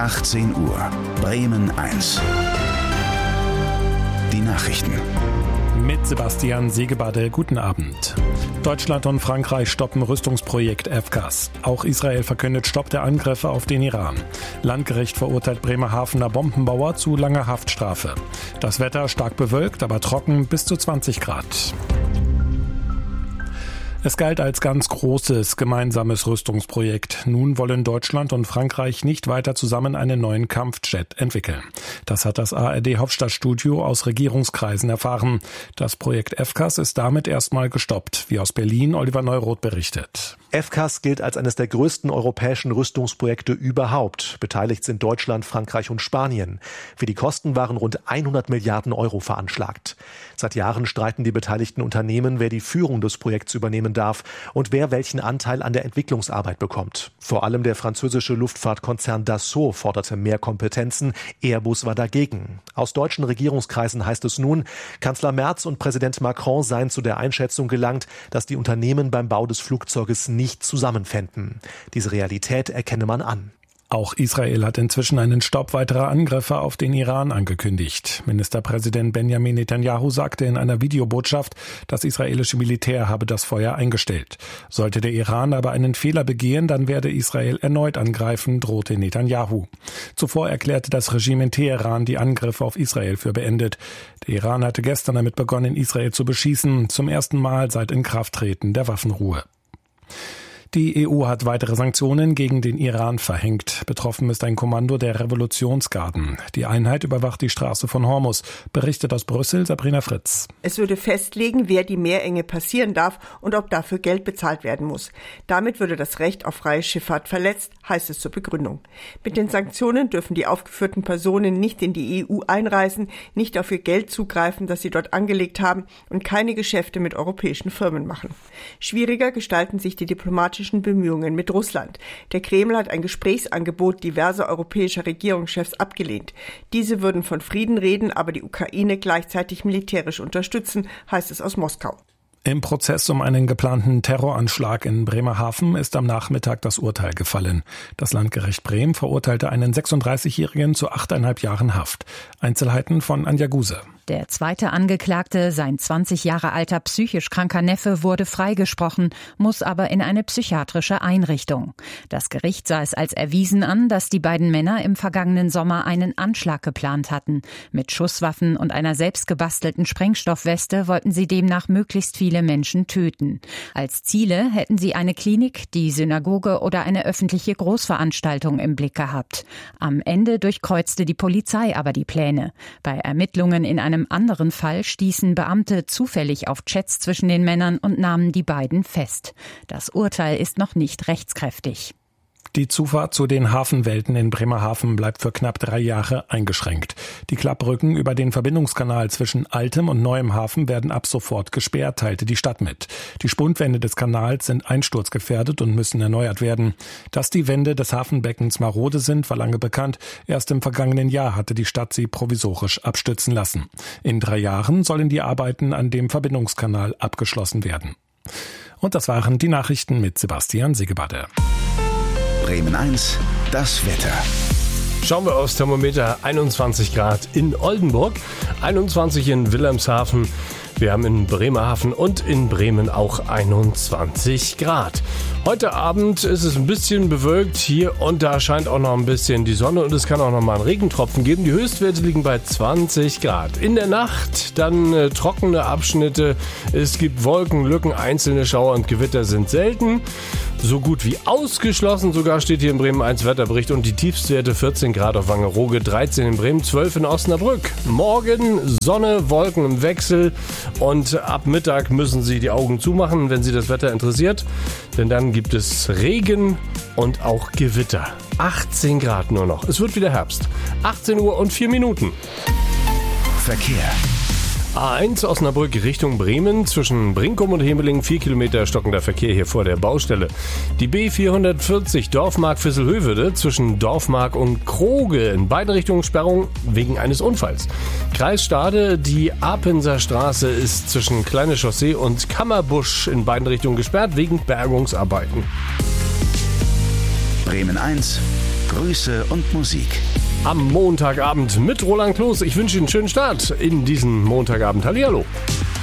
18 Uhr. Bremen 1. Die Nachrichten. Mit Sebastian Segebade, guten Abend. Deutschland und Frankreich stoppen Rüstungsprojekt FCAS. Auch Israel verkündet Stopp der Angriffe auf den Iran. Landgericht verurteilt Bremerhavener Bombenbauer zu langer Haftstrafe. Das Wetter stark bewölkt, aber trocken bis zu 20 Grad. Es galt als ganz großes gemeinsames Rüstungsprojekt. Nun wollen Deutschland und Frankreich nicht weiter zusammen einen neuen Kampfjet entwickeln. Das hat das ARD-Hauptstadtstudio aus Regierungskreisen erfahren. Das Projekt FCAS ist damit erstmal gestoppt, wie aus Berlin Oliver Neuroth berichtet. FCAS gilt als eines der größten europäischen Rüstungsprojekte überhaupt. Beteiligt sind Deutschland, Frankreich und Spanien. Für die Kosten waren rund 100 Milliarden Euro veranschlagt. Seit Jahren streiten die beteiligten Unternehmen, wer die Führung des Projekts übernehmen darf und wer welchen Anteil an der Entwicklungsarbeit bekommt. Vor allem der französische Luftfahrtkonzern Dassault forderte mehr Kompetenzen. Airbus war dagegen. Aus deutschen Regierungskreisen heißt es nun, Kanzler Merz und Präsident Macron seien zu der Einschätzung gelangt, dass die Unternehmen beim Bau des Flugzeuges nicht zusammenfänden. Diese Realität erkenne man an. Auch Israel hat inzwischen einen Stopp weiterer Angriffe auf den Iran angekündigt. Ministerpräsident Benjamin Netanyahu sagte in einer Videobotschaft, das israelische Militär habe das Feuer eingestellt. Sollte der Iran aber einen Fehler begehen, dann werde Israel erneut angreifen, drohte Netanyahu. Zuvor erklärte das Regime in Teheran die Angriffe auf Israel für beendet. Der Iran hatte gestern damit begonnen, Israel zu beschießen, zum ersten Mal seit Inkrafttreten der Waffenruhe. Die EU hat weitere Sanktionen gegen den Iran verhängt. Betroffen ist ein Kommando der Revolutionsgarden. Die Einheit überwacht die Straße von Hormuz, berichtet aus Brüssel Sabrina Fritz. Es würde festlegen, wer die Meerenge passieren darf und ob dafür Geld bezahlt werden muss. Damit würde das Recht auf freie Schifffahrt verletzt, heißt es zur Begründung. Mit den Sanktionen dürfen die aufgeführten Personen nicht in die EU einreisen, nicht auf ihr Geld zugreifen, das sie dort angelegt haben und keine Geschäfte mit europäischen Firmen machen. Schwieriger gestalten sich die diplomatischen Bemühungen mit Russland. Der Kreml hat ein Gesprächsangebot diverser europäischer Regierungschefs abgelehnt. Diese würden von Frieden reden, aber die Ukraine gleichzeitig militärisch unterstützen, heißt es aus Moskau. Im Prozess um einen geplanten Terroranschlag in Bremerhaven ist am Nachmittag das Urteil gefallen. Das Landgericht Bremen verurteilte einen 36-Jährigen zu 8,5 Jahren Haft. Einzelheiten von Anja Guse. Der zweite Angeklagte, sein 20 Jahre alter psychisch kranker Neffe, wurde freigesprochen, muss aber in eine psychiatrische Einrichtung. Das Gericht sah es als erwiesen an, dass die beiden Männer im vergangenen Sommer einen Anschlag geplant hatten. Mit Schusswaffen und einer selbstgebastelten Sprengstoffweste wollten sie demnach möglichst viele Menschen töten. Als Ziele hätten sie eine Klinik, die Synagoge oder eine öffentliche Großveranstaltung im Blick gehabt. Am Ende durchkreuzte die Polizei aber die Pläne. Bei Ermittlungen in einem anderen Fall stießen Beamte zufällig auf Chats zwischen den Männern und nahmen die beiden fest. Das Urteil ist noch nicht rechtskräftig. Die Zufahrt zu den Hafenwelten in Bremerhaven bleibt für knapp 3 Jahre eingeschränkt. Die Klappbrücken über den Verbindungskanal zwischen Altem und Neuem Hafen werden ab sofort gesperrt, teilte die Stadt mit. Die Spundwände des Kanals sind einsturzgefährdet und müssen erneuert werden. Dass die Wände des Hafenbeckens marode sind, war lange bekannt. Erst im vergangenen Jahr hatte die Stadt sie provisorisch abstützen lassen. In 3 Jahren sollen die Arbeiten an dem Verbindungskanal abgeschlossen werden. Und das waren die Nachrichten mit Sebastian Segebade. Bremen 1, das Wetter. Schauen wir aufs Thermometer, 21 Grad in Oldenburg, 21 in Wilhelmshaven. Wir haben in Bremerhaven und in Bremen auch 21 Grad. Heute Abend ist es ein bisschen bewölkt. Hier und da scheint auch noch ein bisschen die Sonne und es kann auch noch mal einen Regentropfen geben. Die Höchstwerte liegen bei 20 Grad. In der Nacht dann trockene Abschnitte. Es gibt Wolkenlücken, einzelne Schauer und Gewitter sind selten. So gut wie ausgeschlossen sogar steht hier in Bremen 1 Wetterbericht und die Tiefstwerte 14 Grad auf Wangerooge, 13 in Bremen, 12 in Osnabrück. Morgen Sonne, Wolken im Wechsel und ab Mittag müssen Sie die Augen zumachen, wenn Sie das Wetter interessiert, denn dann gibt es Regen und auch Gewitter. 18 Grad nur noch. Es wird wieder Herbst. 18 Uhr und 4 Minuten. Verkehr. A1 Osnabrück Richtung Bremen, zwischen Brinkum und Hemeling 4 Kilometer stockender Verkehr hier vor der Baustelle. Die B440 Dorfmark-Visselhövede zwischen Dorfmark und Kroge, in beiden Richtungen Sperrung wegen eines Unfalls. Kreis Stade, die Apenser Straße ist zwischen Kleine Chaussee und Kammerbusch in beiden Richtungen gesperrt wegen Bergungsarbeiten. Bremen 1, Grüße und Musik. Am Montagabend mit Roland Kloß. Ich wünsche Ihnen einen schönen Start in diesen Montagabend. Hallihallo.